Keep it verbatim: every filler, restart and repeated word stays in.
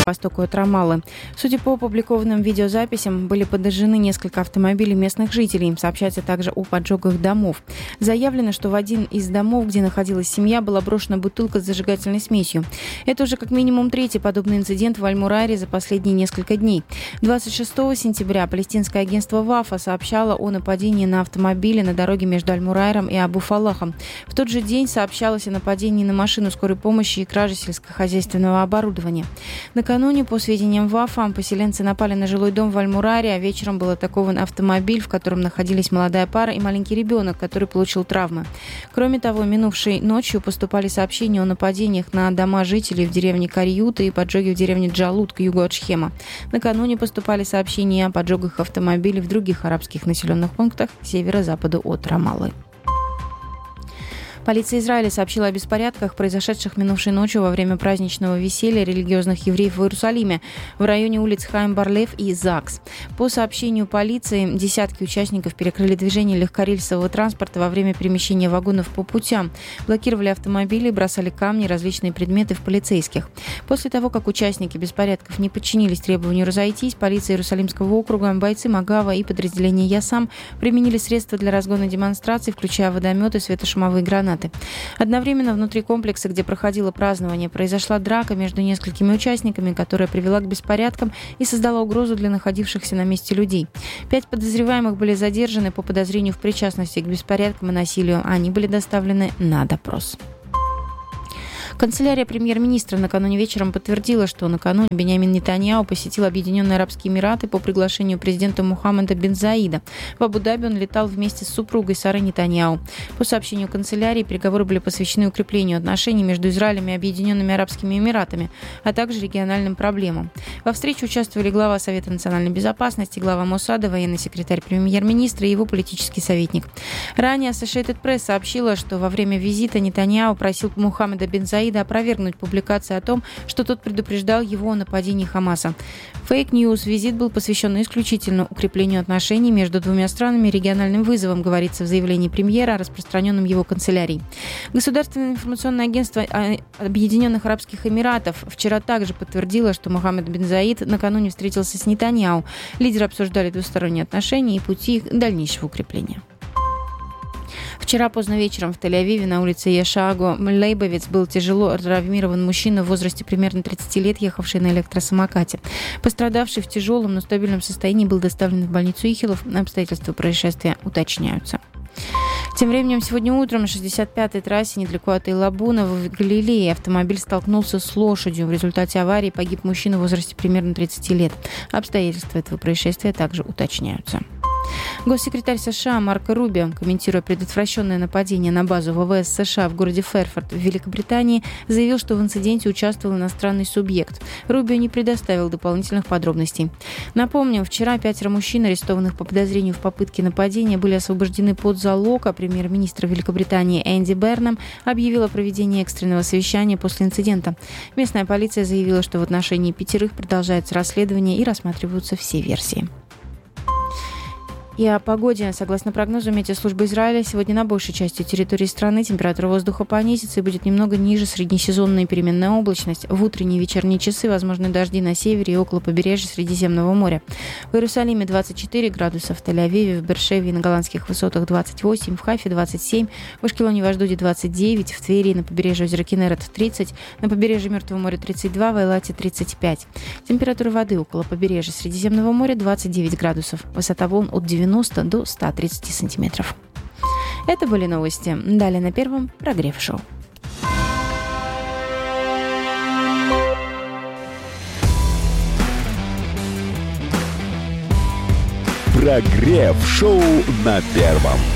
востоку от Рамаллы. Судя по опубликованным видеозаписям, были подожжены несколько автомобилей местных жителей. Сообщается также о поджогах домов. Заявлено, что в один из домов, где находилась семья, была брошена бутылка с зажигательной смесью. Это уже как минимум третий подобный инцидент в Аль-Мурайре за последние несколько дней. двадцать шестого сентября палестинское агентство Вафа сообщало о нападении на автомобили на дороге между Аль-Мурайром и Абу-Фалахом. В тот же день сообщалось о нападении на машину скорой помощи и краже сельскохозяйственного оборудования. Накануне, по сведениям Вафа, поселенцы напали на жилой дом в Аль-Мурайре, а вечером был атакован автомобиль, в котором находились молодая пара и маленький ребенок, который получил травмы. Кроме того, минувшей ночью поступали сообщения о нападениях на дома жителей в деревне Карьюта и поджоге в деревне Джалут к югу от Шхема. Накануне поступали сообщения о поджогах автомобилей в других арабских населенных пунктах к северо-западу от Рамаллы. Полиция Израиля сообщила о беспорядках, произошедших минувшей ночью во время праздничного веселья религиозных евреев в Иерусалиме в районе улиц Хаим Бар-Лев и ЗАГС. По сообщению полиции, десятки участников перекрыли движение легкорельсового транспорта во время перемещения вагонов по путям, блокировали автомобили, бросали камни и различные предметы в полицейских. После того, как участники беспорядков не подчинились требованию разойтись, полиция Иерусалимского округа, бойцы Магава и подразделения Ясам применили средства для разгона демонстраций, включая водометы и светошумовые гранаты. Одновременно внутри комплекса, где проходило празднование, произошла драка между несколькими участниками, которая привела к беспорядкам и создала угрозу для находившихся на месте людей. Пять подозреваемых были задержаны по подозрению в причастности к беспорядкам и насилию. Они были доставлены на допрос. Канцелярия премьер-министра накануне вечером подтвердила, что накануне Биньямин Нетаньяху посетил Объединенные Арабские Эмираты по приглашению президента Мухаммада бен Заида. В Абу-Даби он летал вместе с супругой Сарой Нетаньяху. По сообщению канцелярии, переговоры были посвящены укреплению отношений между Израилем и Объединенными Арабскими Эмиратами, а также региональным проблемам. Во встрече участвовали глава Совета национальной безопасности, глава Моссада, военный секретарь премьер-министра и его политический советник. Ранее Associated Press сообщила, что во время визита Нетаньяху просил Мухаммада бен Заида опровергнуть публикации о том, что тот предупреждал его о нападении Хамаса. Фейк-ньюс. Визит был посвящен исключительно укреплению отношений между двумя странами и региональным вызовам, говорится в заявлении премьера, распространенном его канцелярией. Государственное информационное агентство Объединенных Арабских Эмиратов вчера также подтвердило, что Мухаммад бен Заид накануне встретился с Нетаньяху. Лидеры обсуждали двусторонние отношения и пути их дальнейшего укрепления. Вчера поздно вечером в Тель-Авиве на улице Яшаго Лейбовиц был тяжело травмирован мужчина в возрасте примерно тридцати лет, ехавший на электросамокате. Пострадавший в тяжелом, но стабильном состоянии был доставлен в больницу Ихилов. Обстоятельства происшествия уточняются. Тем временем, сегодня утром на шестьдесят пятой трассе недалеко от Эйлабуна в Галилее автомобиль столкнулся с лошадью. В результате аварии погиб мужчина в возрасте примерно тридцати лет. Обстоятельства этого происшествия также уточняются. Госсекретарь США Марко Рубио, комментируя предотвращенное нападение на базу ВВС США в городе Ферфорд в Великобритании, заявил, что в инциденте участвовал иностранный субъект. Рубио не предоставил дополнительных подробностей. Напомним, вчера пятеро мужчин, арестованных по подозрению в попытке нападения, были освобождены под залог, а премьер-министр Великобритании Энди Бернам объявил о проведении экстренного совещания после инцидента. Местная полиция заявила, что в отношении пятерых продолжается расследование и рассматриваются все версии. И о погоде. Согласно прогнозу Метеослужбы Израиля, сегодня на большей части территории страны температура воздуха понизится и будет немного ниже среднесезонной переменная облачность. В утренние и вечерние часы возможны дожди на севере и около побережья Средиземного моря. В Иерусалиме двадцать четыре градуса, в Тель-Авиве, в Бер-Шеве и на Голландских высотах двадцать восемь, в Хайфе двадцать семь, в Ашкелоне и в Ашдоде двадцать девять, в Твери и на побережье озера Кинерет тридцать, на побережье Мертвого моря тридцать два, в Эйлате тридцать пять. Температура воды около побережья Средиземного моря двадцать девять градусов. Высота волн от девяноста до ста тридцати сантиметров. Это были новости. Далее на Первом прогрев шоу. Прогрев шоу на Первом.